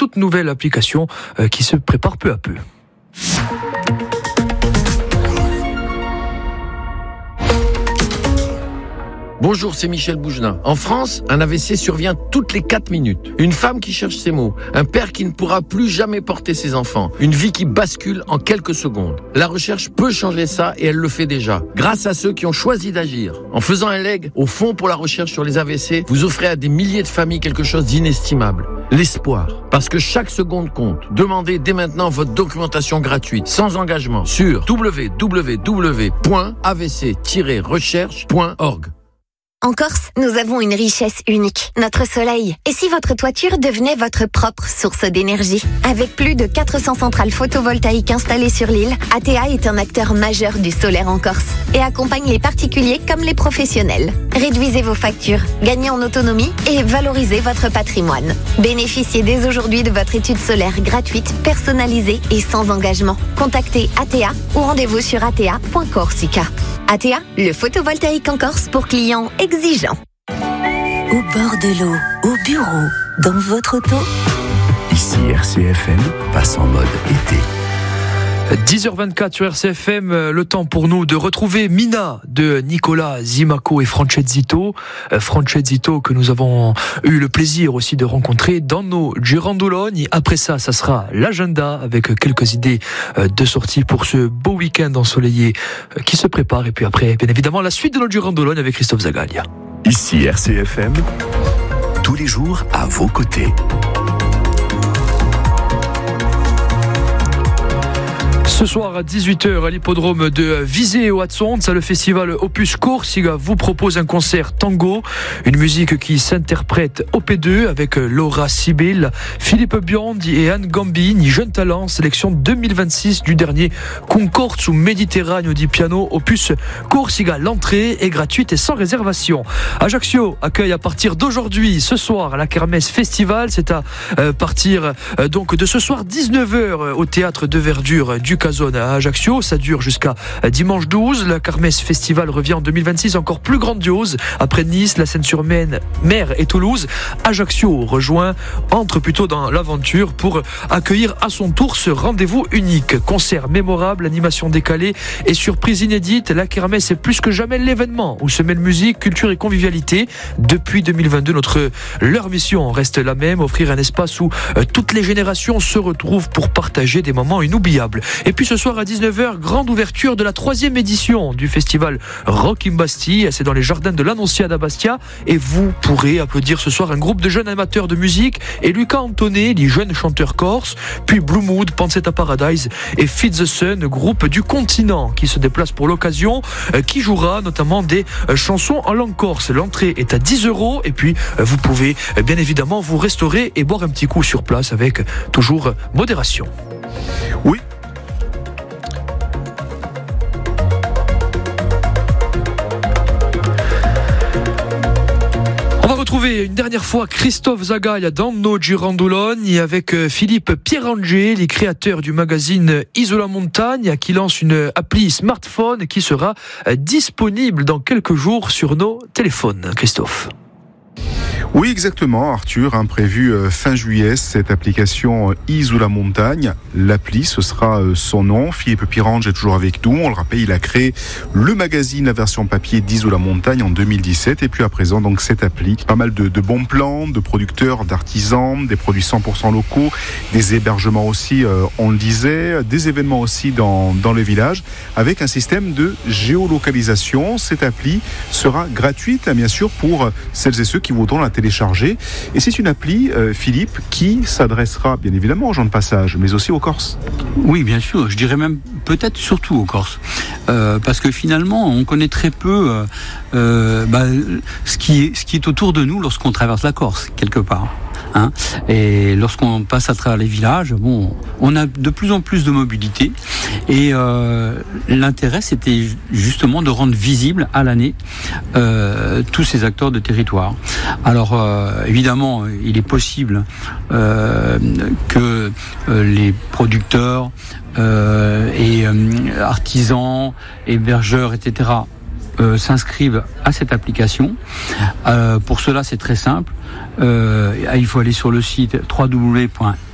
toute nouvelle application qui se prépare peu à peu. Bonjour, c'est Michel Boujna. En France, un AVC survient toutes les 4 minutes. Une femme qui cherche ses mots, un père qui ne pourra plus jamais porter ses enfants, une vie qui bascule en quelques secondes. La recherche peut changer ça et elle le fait déjà, grâce à ceux qui ont choisi d'agir. En faisant un leg au Fonds pour la recherche sur les AVC, vous offrez à des milliers de familles quelque chose d'inestimable. L'espoir. Parce que chaque seconde compte. Demandez dès maintenant votre documentation gratuite, sans engagement, sur www.avc-recherche.org. En Corse, nous avons une richesse unique, notre soleil. Et si votre toiture devenait votre propre source d'énergie? Avec plus de 400 centrales photovoltaïques installées sur l'île, ATEA est un acteur majeur du solaire en Corse et accompagne les particuliers comme les professionnels. Réduisez vos factures, gagnez en autonomie et valorisez votre patrimoine. Bénéficiez dès aujourd'hui de votre étude solaire gratuite, personnalisée et sans engagement. Contactez ATEA ou rendez-vous sur atea.corsica. ATEA, le photovoltaïque en Corse pour clients exigeants. Au bord de l'eau, au bureau, dans votre auto. Ici RCFM passe en mode été. 10h24 sur RCFM, le temps pour nous de retrouver Mina de Nicola Zimaco et Francesito. Francesito que nous avons eu le plaisir aussi de rencontrer dans nos Girandoloni. Après ça sera l'agenda avec quelques idées de sortie pour ce beau week-end ensoleillé qui se prépare. Et puis après, bien évidemment, la suite de nos Girandoloni avec Christophe Zagalia. Ici RCFM, tous les jours à vos côtés. Ce soir à 18h à l'hippodrome de Visé au Hatzonza, le festival Opus Corsica vous propose un concert tango, une musique qui s'interprète au P2 avec Laura Sibyl, Philippe Biondi et Anne Gambini, jeunes talents, sélection 2026 du dernier Concorso su Mediterraneo di Piano Opus Corsica. L'entrée est gratuite et sans réservation. Ajaccio accueille à partir d'aujourd'hui, ce soir, la Kermesse Festival. C'est à partir donc de ce soir 19h au théâtre de verdure du Casone à Ajaccio. Ça dure jusqu'à dimanche 12. La Kermesse Festival revient en 2026 encore plus grandiose. Après Nice, la Seine-sur-Mer et Toulouse, Ajaccio entre plutôt dans l'aventure pour accueillir à son tour ce rendez-vous unique. Concert mémorable, animation décalée et surprise inédite. La Kermesse est plus que jamais l'événement où se mêlent musique, culture et convivialité. Depuis 2022, leur mission reste la même, offrir un espace où toutes les générations se retrouvent pour partager des moments inoubliables. Et puis ce soir à 19h, grande ouverture de la 3e édition du festival Rock in Bastille. C'est dans les jardins de l'Annonciade à Bastia. Et vous pourrez applaudir ce soir un groupe de jeunes amateurs de musique et Luca Antoné, les jeunes chanteurs corses, puis Blue Mood, Pansetta Paradise et Feed the Sun, groupe du continent qui se déplace pour l'occasion, qui jouera notamment des chansons en langue corse. L'entrée est à 10 € et puis vous pouvez bien évidemment vous restaurer et boire un petit coup sur place avec toujours modération. Oui. On va retrouver une dernière fois Christophe Zagalia dans nos Girandoloni avec Philippe Pierranger, les créateurs du magazine Isola Montagne, qui lance une appli smartphone qui sera disponible dans quelques jours sur nos téléphones. Christophe. Oui, exactement, Arthur. Prévu fin juillet, cette application Isola Montagne. L'appli, ce sera son nom. Philippe Pierrange est toujours avec nous. On le rappelle, il a créé le magazine, la version papier d'Isola Montagne en 2017. Et puis à présent, donc cette appli, pas mal de bons plans, de producteurs, d'artisans, des produits 100% locaux, des hébergements aussi, on le disait, des événements aussi dans le village, avec un système de géolocalisation. Cette appli sera gratuite, bien sûr, pour celles et ceux qui voudront la télécharger. Et c'est une appli, Philippe, qui s'adressera bien évidemment aux gens de passage, mais aussi aux Corses. Oui, bien sûr. Je dirais même peut-être surtout aux Corses. Parce que finalement, on connaît très peu ce qui est autour de nous lorsqu'on traverse la Corse, quelque part. Et lorsqu'on passe à travers les villages, on a de plus en plus de mobilité et l'intérêt c'était justement de rendre visible à l'année tous ces acteurs de territoire. Alors évidemment, il est possible que les producteurs et artisans, hébergeurs, etc. S'inscrivent à cette application. Pour cela, c'est très simple. Il faut aller sur le site www.isola